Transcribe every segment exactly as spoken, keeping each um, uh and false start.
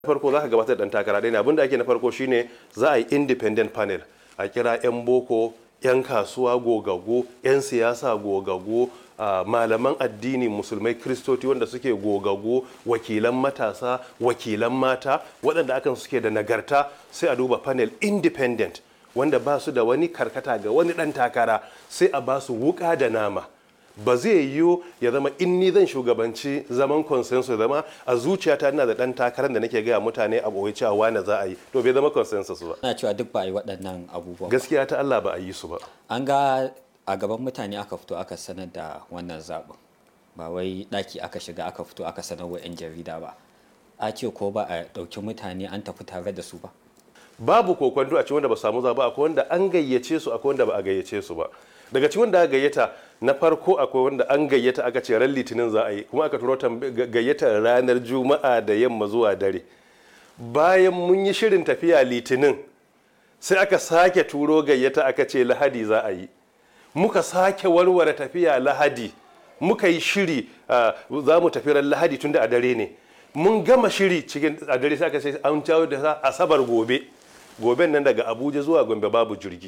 farko za ka gabatar da ɗan takara ɗaya ne. Abin da ake na farko shine za a yi independent panel, a kira 'yan boko, 'yan kasuwa gogaggo, 'yan siyasa gogaggo, uh, malaman addini musulmai kristoti wanda suke gogaggo, wakilan matasa, wakilan mata waɗanda akan suke da nagarta, sai a duba panel independent wanda ba su da wani karkata ga wani ɗan takara, sai a ba su wuƙa da nama. Ba zai yiwu ya zama in ni zan shugabanci zaman consensus zama a zuciyata ina da ɗan takarar da nake gaya mutane a ɓoye cewa wane za a yi, to bai zama consensus ba. Ana cewa duk ba a yi waɗannan abubuwa. Gaskiya ta Allah ba a yi su ba. An ga a gaban mutane aka fito aka sanar da wannan zaɓin, ba wai ɗaki aka shiga aka fito aka sanar wa 'yan jarida ba. A ce ko ba a ɗauki mutane an tafi tare da su ba. Babu kokwanto a cikin wanda ba samu zaɓa, akwai wanda an gayyace su akwai wanda ba a gayyace su ba. Daga cikin wanda aka gayyata na farko akwai wanda an gayyata aka ce ran litinin za a yi, kuma aka turo gayyatar ranar juma'a da yamma zuwa dare. Bayan mun yi shirin tafiya litinin sai aka sake turo gayyata aka ce lahadi za a yi, muka sake warware tafiya lahadi, muka yi shiri za mu tafi ran lahadi tunda a dare ne, mun gama shiri cikin a dare sai aka ce an jawo da asabar gobe goben nan daga Abuja zuwa Gombe babu jirgi.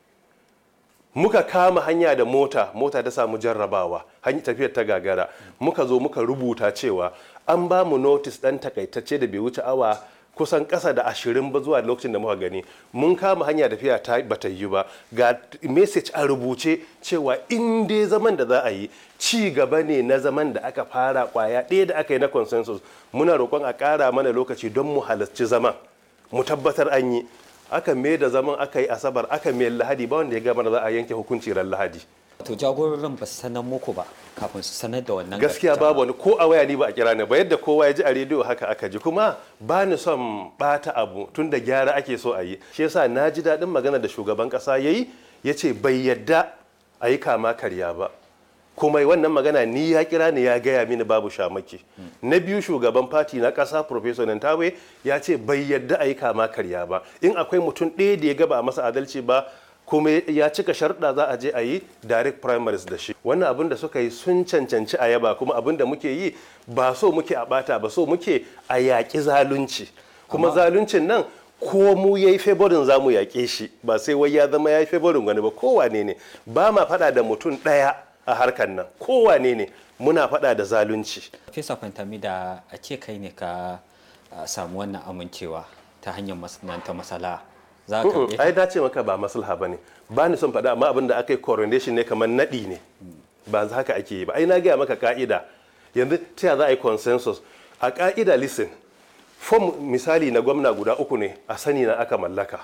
Muka kama hanya da mota mota ta samu jarrabawa, hanyar tafiyar ta gagara, muka zo muka rubuta cewa an ba mu notice ɗan takaitacce da bai wuce awa kusan ƙasa da ashirin ba zuwa lokacin da muka gani, mun kama hanya tafiya ta bata yi ba, ga message a rubuce cewa in dai zaman da za a yi ci gaba ne na zaman da aka fara kwaya ɗaya da aka yi na consensus, muna roƙon a ƙara mana lokaci don mu halarci zaman mu tabbatar an yi. Aka mai da zaman aka yi asabar aka mai lahadi, ba wanda ya gama da za a yanke hukunci ran lahadi. To jagororin ba su sanar muku ba kafin su sanar da wannan gaskiya babu wani ko a waya ni ba a kira ni ba, yadda kowa ya ji a rediyo haka aka ji, kuma ba ni son bata abu tun da gyara ake so a yi. Shi yasa na ji daɗin magana da shugaban ƙasa ya yi, ya ce bai yadda a yi kama karya ba, kuma wannan magana ni ya kira ni ya gaya mini babu shamaki. Na biyu, shugaban fati na ƙasa Professor Nantawe ya ce bai yadda a yi kama karya ba, in akwai mutum ɗaya da ya gaba a masa adalci ba kuma ya cika sharɗa za a je a yi direct primaries da shi. Wannan abin da suka yi sun cancanci a yaba, kuma abin da muke yi ba so muke a ɓata ba, so muke a yaƙi zalunci, kuma zaluncin nan ko mu ya yi favorin za mu yaƙe shi, ba sai wai ya zama ya yi favorin wani ba, kowane ne. Ba ma faɗa da mutum ɗaya a harkar nan, kowane ne muna faɗa da zalunci. Fesa Fantami, da a ce kai ne ka samu wannan amincewa ta hanyar masana'anta masala za ka ai dace maka ba maslaha bane, ba ni son faɗa, amma abin da aka yi coronation ne kamar naɗi ne, ba haka ake yi ba. Ai na gaya maka ka'ida, yanzu ta za a yi consensus a ka'ida. Listen, form misali na gwamna guda uku ne a sani na aka mallaka,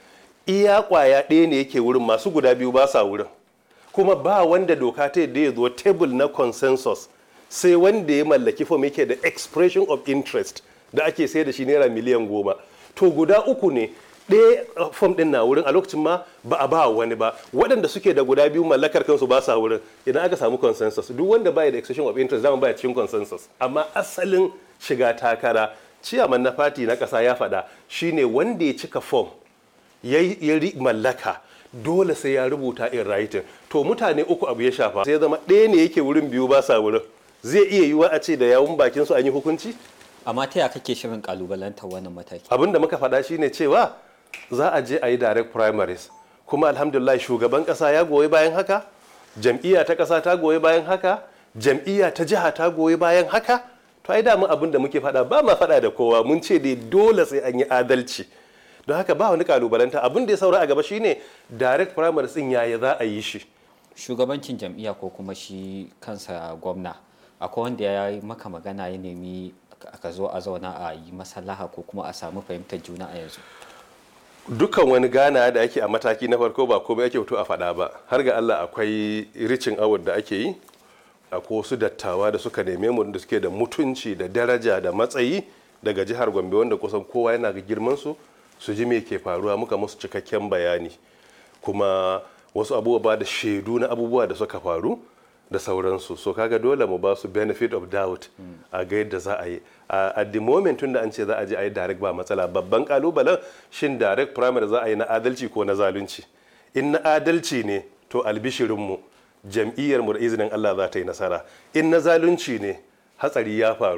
iya kwaya ɗaya ne yake wurin, masu guda biyu ba sa wurin, kuma ba wanda doka ta yadda ya zo table na consensus sai wanda ya mallaki form yake da expression of interest da ake sai da shi naira miliyan goma. To guda uku ne, ɗaya form ɗin na wurin a lokacin ma ba a ba wani ba, waɗanda suke da guda biyu mallakar kansu ba sa wurin. Idan aka samu consensus, duk wanda baya da expression of interest zama baya cikin consensus. Amma asalin shiga takara, ciyaman na fati na ƙasa ya faɗa, shine wanda ya cika form ya mallaka dole sai ya rubuta in writing. To mutane uku abu ya shafa, sai zama ɗaya ne yake wurin biyu ba sa wurin, zai iya yiwuwa a ce da yawun bakin su an yi hukunci. Amma ta yaya kake shirin kalubalantar wannan mataki? Abin da muka faɗa shine cewa za a je a yi direct primaries, kuma alhamdulillah shugaban ƙasa ya goyi bayan haka, jam'iyya ta ƙasa ta goyi bayan haka, jam'iyya ta jiha ta goyi bayan haka. To ai damun abin da muke faɗa ba ma faɗa da kowa, mun ce dai dole sai an yi adalci. Don haka ba wani kalubalanta, abin da ya saura a gaba shine direct primaries din yaya za a yi shi. Shugabancin jam'iyya ko kuma shi kansa gwamna, akwai wanda ya yi maka magana ya nemi ka zo a zauna a yi maslaha ko kuma a samu fahimtar juna a yanzu? Dukkan wani gana da ake a mataki na farko ba komai ake fito a faɗa ba, har ga Allah akwai ricin award da ake yi, akwai wasu dattawa da suka neme mu da suke da mutunci da daraja da matsayi daga jihar Gombe wanda kusan kowa yana ga girman su su ji me ke faruwa, muka musu cikakken bayani, kuma wasu abubuwa da shaidu na abubuwa da suka faru da sauransu. So kaga dole mu ba su benefit of doubt a ga yadda za a yi. At the moment tun da an ce za a je a yi direct ba matsala, babban kalubalen shin direct primary za a yi na adalci ko na zalunci. In na adalci ne to albishirinmu jam'iyyar mu da izinin Allah za ta yi nasara, in na zalunci ne hatsari ya faru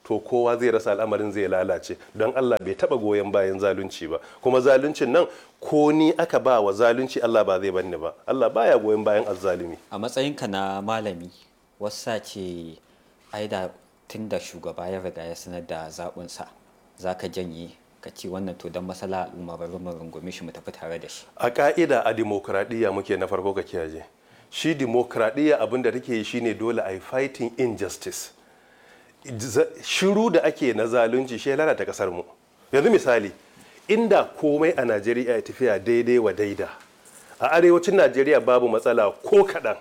to kowa zai rasa, al'amarin zai lalace. Don Allah bai taba goyon bayan zalunci ba, kuma zaluncin nan ko ni aka ba wa zalunci Allah ba zai banni ba. Allah baya goyon bayan azzalumi. A matsayinka na malami, wasa ce ai da tun da shugaba ya riga ya sanar da zaɓinsa za ka janye ka ce wannan to don masala al'umma bari mu rungume shi mu tafi tare da shi. A ka'ida a dimokuraɗiyya muke, na farko ka kiyaye. Shi dimokuraɗiyya abin da take yi shine dole a yi fighting injustice. Shiru da ake na zalunci shi ya lalata kasar mu. Yanzu misali, inda komai a Najeriya ya tafiya daidai wa daida, a arewacin Najeriya babu matsala ko kaɗan,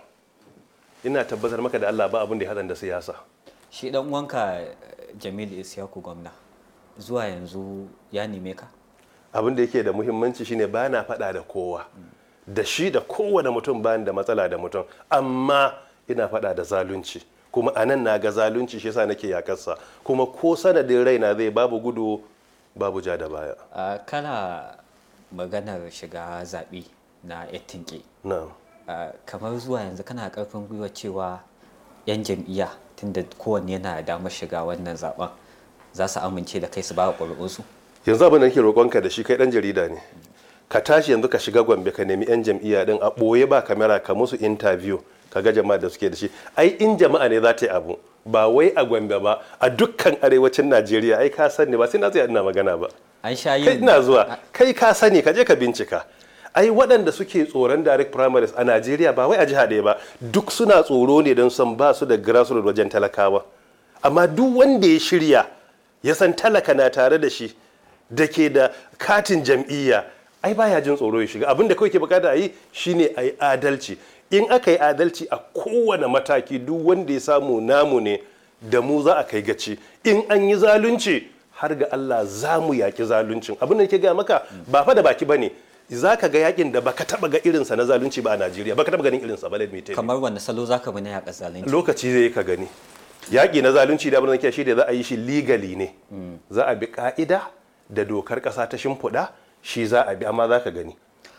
ina tabbatar maka da Allah ba abin da ya haɗa da siyasa. Shi dan uwanka Jamilu Isyaku gwamna zuwa yanzu ya neme ka? Abin da yake da muhimmanci shine ba na faɗa da kowa, da shi da kowane mutum ba da matsala da mutum, amma ina faɗa da zalunci. Kuma a nan na ga zalunci, shi yasa nake yakarsa, kuma ko sanadin raina zai babu gudu babu ja da baya. Uh, kana maganar shiga zaɓe na ettinke. Na'am. Uh, kamar zuwa yanzu kana ƙarfin gwiwa cewa 'yan jam'iyya tunda kowanne yana da damar shiga wannan zaɓen za su amince da kai su ba ƙuri'unsu? Yanzu abin da nake roƙonka da shi, kai ɗan jarida ne, ka tashi yanzu ka shiga Gombe ka nemi 'yan jam'iyya din a ɓoye ba kamera ka musu interview ka ga jama'a da suke da shi. Ai in jama'a ne za ta yi abu, ba wai a Gombe ba, a dukkan arewacin Najeriya. Ai ka sani, ba sai na tsaya ina magana ba. An sha yin. Kai ina zuwa, kai ka sani, ka je ka bincika. Ai waɗanda suke tsoron direct primaries a Najeriya ba wai a jiha ɗaya ba, duk suna tsoro ne don san ba su da grassroots wajen talakawa. Amma duk wanda ya shirya ya san talaka na tare da shi, da ke da katin jam'iyya, ai baya jin tsoro ya shiga. Abin da kawai ke bukata a yi shine a yi adalci. In aka yi adalci a kowane mataki, duk wanda ya samu namu ne, da mu za a kai gaci. In an yi zalunci, har ga Allah za mu yaƙi zaluncin. Abin da ke gaya maka ba fa da baki ba ne, za ka ga yakin da baka taba ga irinsa na zalunci ba a Najeriya, baka taba ganin irinsa ba. Kamar wanne salo za ka bi na yaƙa zalunci? Lokaci zai ka gani. Yaƙi na zalunci da abin da ke shi da za a yi shi legally ne, za a bi ka'ida da dokar ƙasa ta shimfiɗa, shi za a bi, amma za ka gani.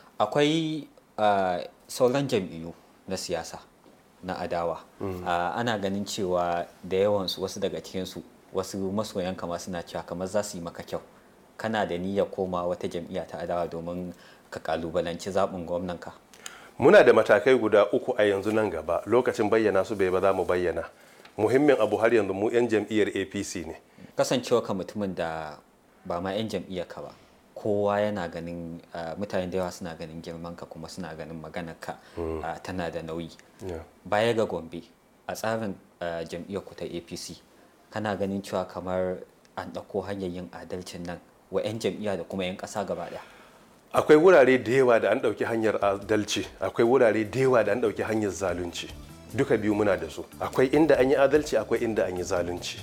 Akwai uh, sauran jam'iyyu na siyasa na adawa. Mm. Uh, ana ganin cewa da yawansu, wasu daga cikinsu, wasu masoyan kama suna cewa kamar za su yi maka kyau. Kana da niyyar koma wata jam'iyya ta adawa domin ka kalubalanci zaɓin gwamnanka? Muna da matakai guda uku a yanzu, nan gaba lokacin bayyana su bai ba za mu bayyana. Muhimmin abu har yanzu mu 'yan jam'iyyar A P C ne. Kasancewa ka mutumin da ba ma 'yan jam'iyyar ka ba, kowa yana ganin uh, mutane da yawa suna ganin girman ka kuma suna ganin maganar ka mm. uh, tana da nauyi. Yeah. Baya ga Gombe, a tsarin uh, jam'iyyar ku ta A P C, kana ganin cewa kamar an ɗauko hanyar yin adalcin nan wa 'yan jam'iyya da kuma 'yan ƙasa gaba ɗaya? Akwai wurare da yawa da an ɗauki hanyar adalci, akwai wurare da yawa da an ɗauki hanyar zalunci. Duka biyu muna da su. Akwai inda an yi adalci, akwai inda an yi zalunci.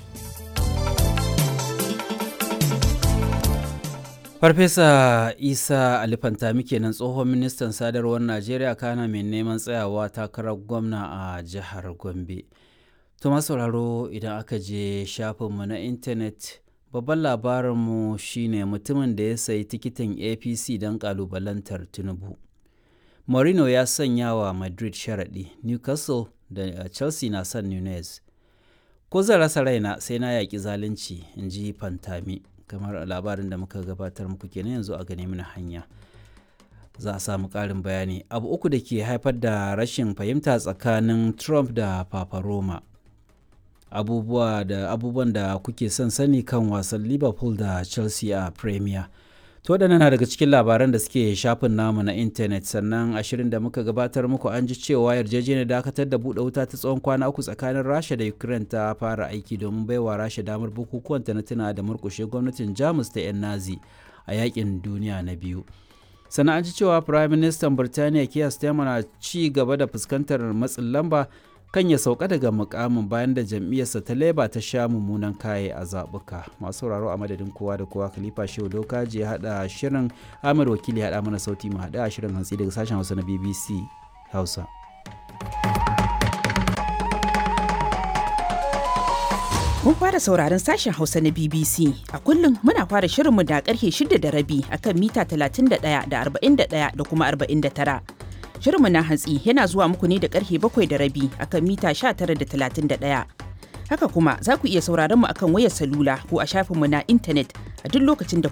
Farfesa Isa Ali Fantami kenan, tsohon ministan sadarwar Najeriya kana mai neman tsayawa takarar gwamna a jihar Gombe. To masu sauraro, idan aka je shafinmu na intanet, babban labarinmu shine mutumin da ya sayi tikitin A P C don kalubalantar Tinubu. Mourinho ya sanya wa Madrid sharaɗi, Newcastle da Chelsea na son Nunez. Ko zan rasa raina sai na yaƙi zalunci, in ji Fantami. Kamar labarin da muka gabatar muku kenan, yanzu a gane mana hanya za a samu ƙarin bayani. Abu uku da ke haifar da rashin fahimta tsakanin Trump da Papa Roma. Abubuwa da abubuwan da kuke son sani kan wasan Liverpool da Chelsea a Premier. To waɗannan na daga cikin labaran da suke shafin namu na intanet. Sannan ashirin da muka gabatar muku an ji cewa yarjejeniyar dakatar da buɗe wuta ta tsawon kwana uku tsakanin Rasha da Ukraine ta fara aiki domin baiwa Rasha damar bukukuwan ta na tuna da murƙushe gwamnatin Jamus ta 'yan Nazi a yakin duniya na biyu. Sannan an ji cewa Prime Minister Birtaniya Keir Starmer na ci gaba da fuskantar matsin lamba kan ya sauka daga mukamin bayan da jam'iyyarsa ta Labour ta sha mummunan kaye a zaɓuka. Masu sauraro, a madadin kowa da kowa, Khalifa Shehu Dokaji ya haɗa shirin, Ahmed Wakili ya haɗa mana sauti, mu haɗa shirin hantsi daga sashen Hausa na B B C Hausa. Kun fara sauraron sashen Hausa na B B C. A kullum muna fara shirinmu da karfe shida da rabi akan mita talatin da ɗaya da arba'in da ɗaya da kuma arba'in da tara. Shirinmu na hantsi yana zuwa muku ne da karfe bakwai da rabi akan mita sha tara da talatin da ɗaya. Haka kuma za ku iya sauraron mu akan wayar salula ko a shafinmu na intanet a duk lokacin da